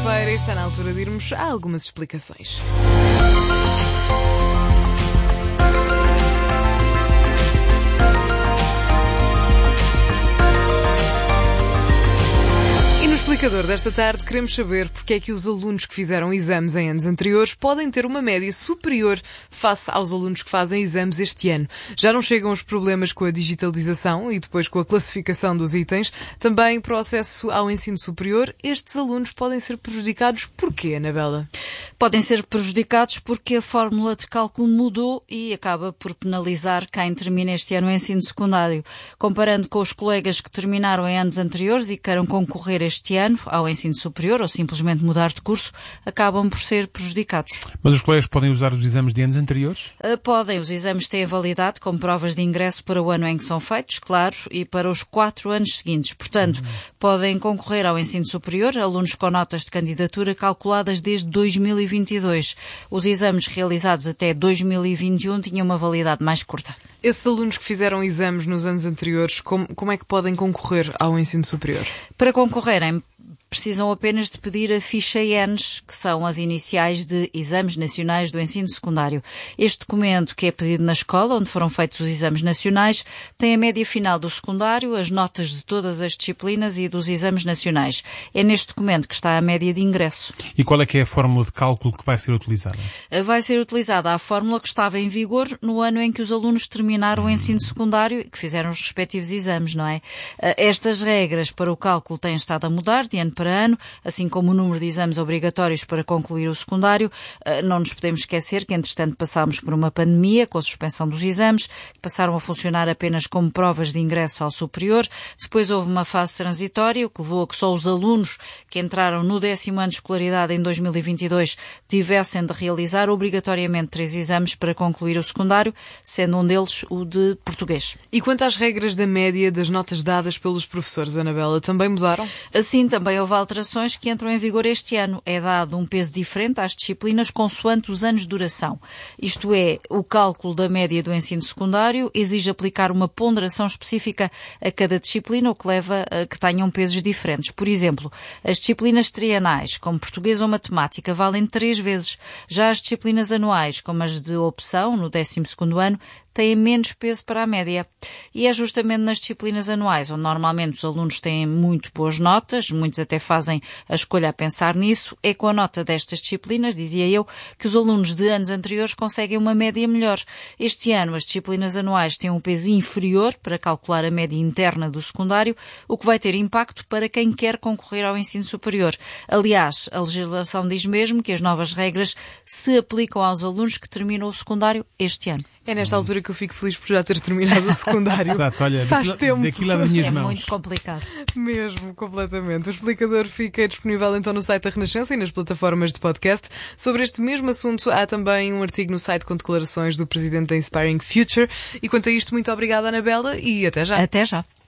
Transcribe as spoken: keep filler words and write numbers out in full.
segunda-feira e está na altura de irmos a algumas explicações. No explicador desta tarde queremos saber porque é que os alunos que fizeram exames em anos anteriores podem ter uma média superior face aos alunos que fazem exames este ano. Já não chegam os problemas com a digitalização e depois com a classificação dos itens. Também para o acesso ao ensino superior, estes alunos podem ser prejudicados. Porquê, Anabela? Podem ser prejudicados porque a fórmula de cálculo mudou e acaba por penalizar quem termina este ano o ensino secundário. Comparando com os colegas que terminaram em anos anteriores e queiram concorrer este este ano ao ensino superior ou simplesmente mudar de curso, acabam por ser prejudicados. Mas os colegas podem usar os exames de anos anteriores? Uh, podem. Os exames têm validade como provas de ingresso para o ano em que são feitos, claro, e para os quatro anos seguintes. Portanto, uhum. podem concorrer ao ensino superior alunos com notas de candidatura calculadas desde dois mil e vinte e dois. Os exames realizados até dois mil e vinte e um tinham uma validade mais curta. Esses alunos que fizeram exames nos anos anteriores, como, como é que podem concorrer ao ensino superior? Para concorrerem, precisam apenas de pedir a ficha I E N S, que são as iniciais de Exames Nacionais do Ensino Secundário. Este documento, que é pedido na escola onde foram feitos os exames nacionais, tem a média final do secundário, as notas de todas as disciplinas e dos exames nacionais. É neste documento que está a média de ingresso. E qual é que é a fórmula de cálculo que vai ser utilizada? Vai ser utilizada a fórmula que estava em vigor no ano em que os alunos terminaram o ensino secundário e que fizeram os respectivos exames, não é? Estas regras para o cálculo têm estado a mudar de ano para ano, assim como o número de exames obrigatórios para concluir o secundário. Não nos podemos esquecer que, entretanto, passámos por uma pandemia com a suspensão dos exames, que passaram a funcionar apenas como provas de ingresso ao superior. Depois houve uma fase transitória, o que levou a que só os alunos que entraram no décimo ano de escolaridade em dois mil e vinte e dois tivessem de realizar obrigatoriamente três exames para concluir o secundário, sendo um deles o de português. E quanto às regras da média das notas dadas pelos professores, Anabela, também mudaram? Assim, também houve alterações que entram em vigor este ano. É dado um peso diferente às disciplinas consoante os anos de duração. Isto é, o cálculo da média do ensino secundário exige aplicar uma ponderação específica a cada disciplina, o que leva a que tenham pesos diferentes. Por exemplo, as disciplinas trienais, como português ou matemática, valem três vezes. Já as disciplinas anuais, como as de opção, no décimo segundo ano, têm menos peso para a média. E é justamente nas disciplinas anuais, onde normalmente os alunos têm muito boas notas, muitos até fazem a escolha a pensar nisso, é com a nota destas disciplinas, dizia eu, que os alunos de anos anteriores conseguem uma média melhor. Este ano as disciplinas anuais têm um peso inferior para calcular a média interna do secundário, o que vai ter impacto para quem quer concorrer ao ensino superior. Aliás, a legislação diz mesmo que as novas regras se aplicam aos alunos que terminam o secundário este ano. É nesta altura que eu fico feliz por já ter terminado o secundário. Exato, olha, faz daquilo, tempo. Daquilo das minhas é mãos. É muito complicado. Mesmo, completamente. O explicador fica disponível então no site da Renascença e nas plataformas de podcast. Sobre este mesmo assunto há também um artigo no site com declarações do presidente da Inspiring Future. E quanto a isto, muito obrigada, Anabela, e até já. Até já.